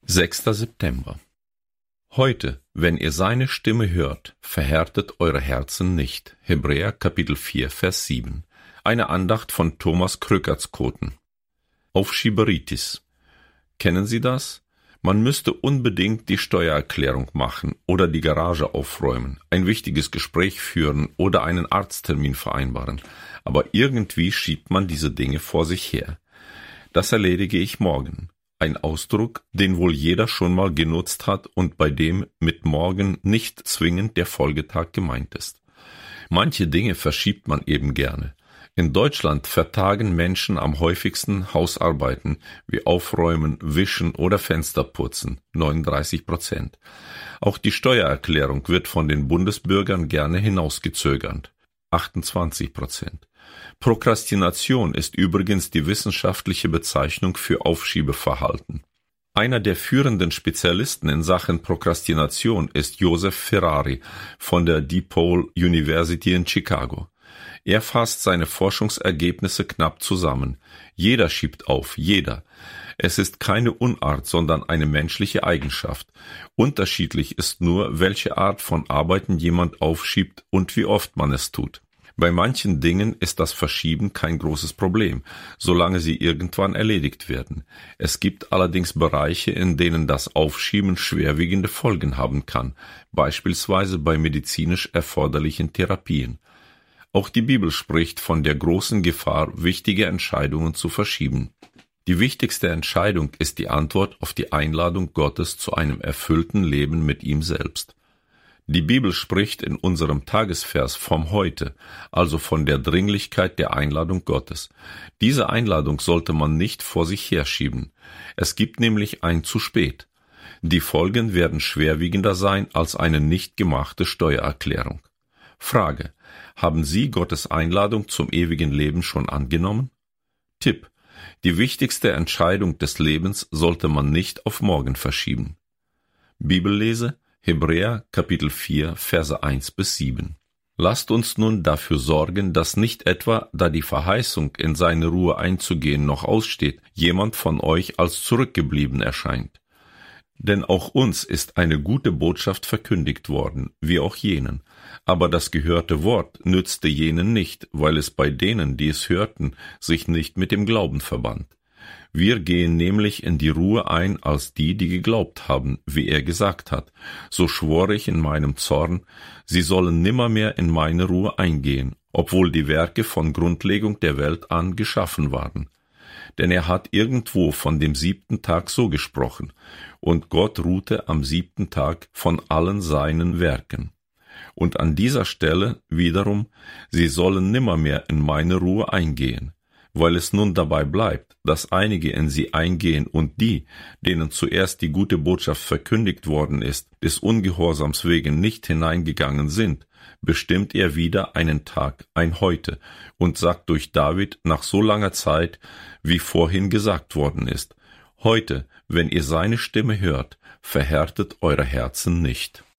6. September. Heute, wenn ihr seine Stimme hört, verhärtet eure Herzen nicht. Hebräer Kapitel 4, Vers 7. Eine Andacht von Thomas Krökertskoten. Aufschieberitis. Kennen Sie das? Man müsste unbedingt die Steuererklärung machen oder die Garage aufräumen, ein wichtiges Gespräch führen oder einen Arzttermin vereinbaren. Aber irgendwie schiebt man diese Dinge vor sich her. Das erledige ich morgen. Ein Ausdruck, den wohl jeder schon mal genutzt hat und bei dem mit morgen nicht zwingend der Folgetag gemeint ist. Manche Dinge verschiebt man eben gerne. In Deutschland vertagen Menschen am häufigsten Hausarbeiten wie Aufräumen, Wischen oder Fensterputzen, 39%. Auch die Steuererklärung wird von den Bundesbürgern gerne hinausgezögert, 28%. Prokrastination ist übrigens die wissenschaftliche Bezeichnung für Aufschiebeverhalten. Einer der führenden Spezialisten in Sachen Prokrastination ist Joseph Ferrari von der DePaul University in Chicago. Er fasst seine Forschungsergebnisse knapp zusammen. Jeder schiebt auf, jeder. Es ist keine Unart, sondern eine menschliche Eigenschaft. Unterschiedlich ist nur, welche Art von Arbeiten jemand aufschiebt und wie oft man es tut. Bei manchen Dingen ist das Verschieben kein großes Problem, solange sie irgendwann erledigt werden. Es gibt allerdings Bereiche, in denen das Aufschieben schwerwiegende Folgen haben kann, beispielsweise bei medizinisch erforderlichen Therapien. Auch die Bibel spricht von der großen Gefahr, wichtige Entscheidungen zu verschieben. Die wichtigste Entscheidung ist die Antwort auf die Einladung Gottes zu einem erfüllten Leben mit ihm selbst. Die Bibel spricht in unserem Tagesvers vom Heute, also von der Dringlichkeit der Einladung Gottes. Diese Einladung sollte man nicht vor sich herschieben. Es gibt nämlich ein zu spät. Die Folgen werden schwerwiegender sein als eine nicht gemachte Steuererklärung. Frage: Haben Sie Gottes Einladung zum ewigen Leben schon angenommen? Tipp: Die wichtigste Entscheidung des Lebens sollte man nicht auf morgen verschieben. Bibellese: Hebräer Kapitel 4, Verse 1-7. Lasst uns nun dafür sorgen, dass nicht etwa, da die Verheißung, in seine Ruhe einzugehen, noch aussteht, jemand von euch als zurückgeblieben erscheint. Denn auch uns ist eine gute Botschaft verkündigt worden, wie auch jenen. Aber das gehörte Wort nützte jenen nicht, weil es bei denen, die es hörten, sich nicht mit dem Glauben verband. Wir gehen nämlich in die Ruhe ein als die, die geglaubt haben, wie er gesagt hat. So schwor ich in meinem Zorn, sie sollen nimmermehr in meine Ruhe eingehen, obwohl die Werke von Grundlegung der Welt an geschaffen waren. Denn er hat irgendwo von dem 7. Tag so gesprochen, und Gott ruhte am 7. Tag von allen seinen Werken. Und an dieser Stelle wiederum, sie sollen nimmermehr in meine Ruhe eingehen. Weil es nun dabei bleibt, dass einige in sie eingehen und die, denen zuerst die gute Botschaft verkündigt worden ist, des Ungehorsams wegen nicht hineingegangen sind, bestimmt er wieder einen Tag, ein Heute, und sagt durch David nach so langer Zeit, wie vorhin gesagt worden ist: Heute, wenn ihr seine Stimme hört, verhärtet eure Herzen nicht.